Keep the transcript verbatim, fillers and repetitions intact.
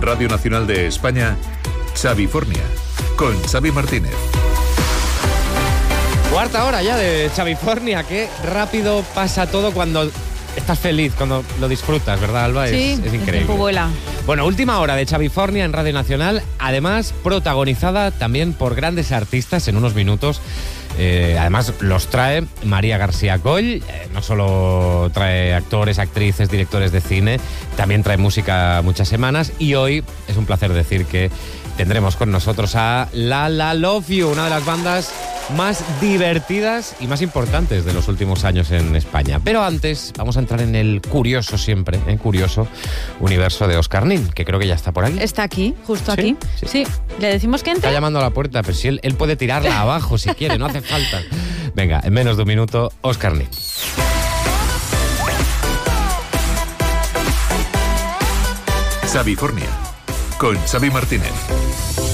Radio Nacional de España, Xavifornia, con Xavi Martínez. Cuarta hora ya de Xavifornia. Qué rápido pasa todo cuando estás feliz, cuando lo disfrutas, ¿verdad, Alba? Sí, es, es increíble. El vuela. Bueno, última hora de Xavifornia en Radio Nacional, además protagonizada también por grandes artistas en unos minutos. Eh, además los trae María García Coll, eh, no solo trae actores, actrices, directores de cine, también trae música muchas semanas, y hoy es un placer decir que tendremos con nosotros a La La Love You, una de las bandas más divertidas y más importantes de los últimos años en España. Pero antes vamos a entrar en el curioso siempre, en curioso universo de Óscar Nin, que creo que ya está por aquí. Está aquí, justo ¿Sí? aquí. Sí. Sí. ¿Le decimos que entre? Está llamando a la puerta, pero si él, él puede tirarla abajo si quiere, no hace falta. Venga, en menos de un minuto, Óscar Nin. Xavifornia, con Xavi Martínez.